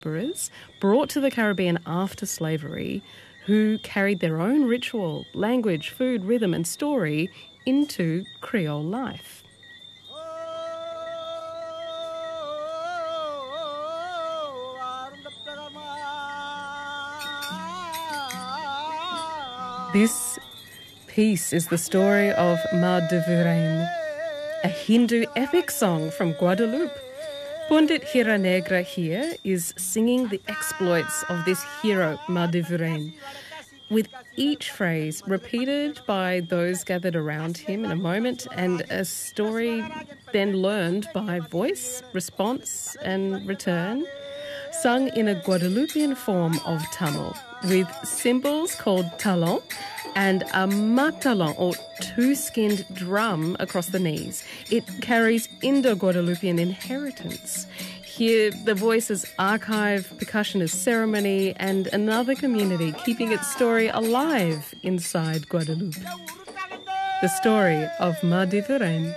labourers brought to the Caribbean after slavery who carried their own ritual, language, food, rhythm and story into Creole life. This piece is the story of Mar de Varennes, a Hindu epic song from Guadeloupe. Pundit Hira Negra here is singing the exploits of this hero, Mar de Varennes, with each phrase repeated by those gathered around him in a moment, and a story then learned by voice, response and return, sung in a Guadeloupean form of Tamil, with cymbals called talon and a matalon, or two-skinned drum, across the knees. It carries Indo-Guadeloupean inheritance. Here, the voice is archive, percussion is ceremony, and another community keeping its story alive inside Guadeloupe. The story of Mar de Varennes.